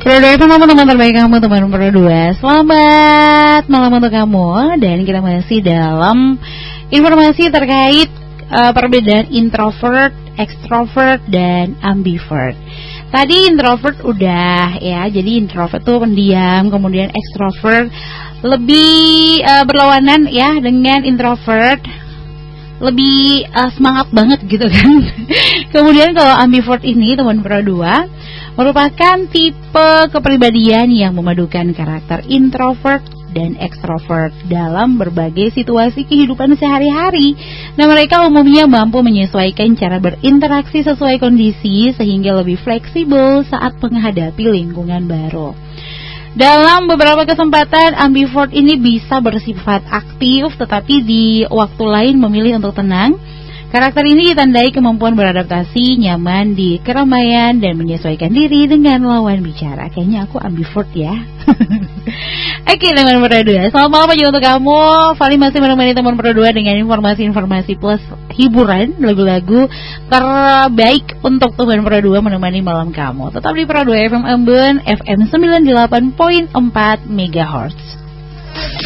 Pro2 FM, teman terbaik kamu, teman Pro2. Selamat malam untuk kamu. Dan kita masih dalam informasi terkait perbedaan introvert, extrovert, dan ambivert. Tadi introvert udah ya, jadi introvert tuh pendiam, kemudian extrovert lebih berlawanan ya dengan introvert, lebih semangat banget gitu kan. Kemudian kalau ambivert ini teman Pro2 merupakan tipe kepribadian yang memadukan karakter introvert dan ekstrovert dalam berbagai situasi kehidupan sehari-hari. Nah, mereka umumnya mampu menyesuaikan cara berinteraksi sesuai kondisi sehingga lebih fleksibel saat menghadapi lingkungan baru. Dalam beberapa kesempatan, ambivert ini bisa bersifat aktif tetapi di waktu lain memilih untuk tenang. Karakter ini ditandai kemampuan beradaptasi, nyaman di keramaian, dan menyesuaikan diri dengan lawan bicara. Kayaknya aku ambivert ya. Oke, teman Pro2, selamat malam juga untuk kamu. Fali masih menemani teman Pro2 dengan informasi-informasi plus hiburan, lagu-lagu terbaik untuk teman Pro2 menemani malam kamu. Tetap di Pro2 FM Ambon, FM 98.4 MHz.